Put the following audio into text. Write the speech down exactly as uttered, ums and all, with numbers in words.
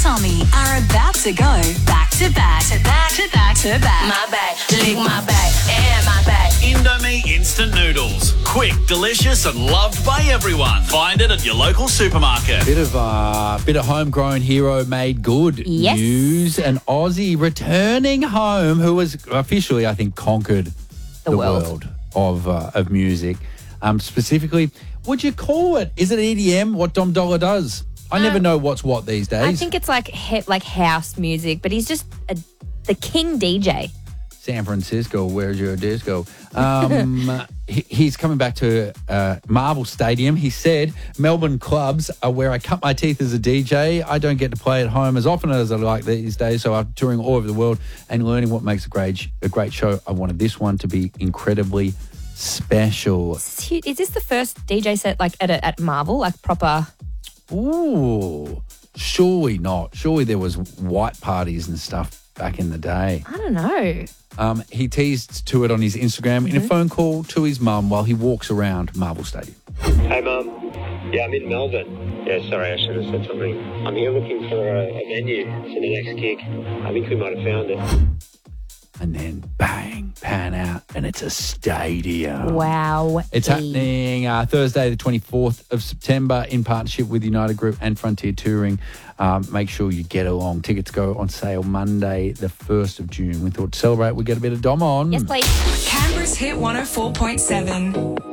Tommy are about to go back to back to back to back to back. My back, lick my back, and my back. Indomie instant noodles. Quick, delicious and loved by everyone. Find it at your local supermarket. Bit of uh, bit of homegrown hero made good Yes. news. An Aussie returning home who has officially, I think, conquered The the, world. world, of uh, of music. Um, specifically, would you call it? Is it E D M? What Dom Dollar does? I never know what's what these days. I think it's like he- like house music, but he's just a, the king D J. San Francisco, where's your disco? Um, he, he's coming back to uh, Marvel Stadium. He said, Melbourne clubs are where I cut my teeth as a D J. I don't get to play at home as often as I like these days, so I'm touring all over the world and learning what makes a great, a great show. I wanted this one to be incredibly special. Is he- is this the first D J set like at a, at Marvel, like proper? Ooh, surely not. Surely there was white parties and stuff back in the day. I don't know. Um, he teased to it on his Instagram in a phone call to his mum while he walks around Marvel Stadium. Hey, Mum. Yeah, I'm in Melbourne. Yeah, sorry, I should have said something. I'm here looking for a, a venue for the next gig. I think we might have found it. And then bang, pan out, and it's a stadium. Wow. It's happening uh, Thursday, the twenty-fourth of September, in partnership with United Group and Frontier Touring. Um, make sure you get along. Tickets go on sale Monday, the first of June. We thought to celebrate, we get a bit of Dom on. Yes, please. Canberra's Hit one oh four point seven.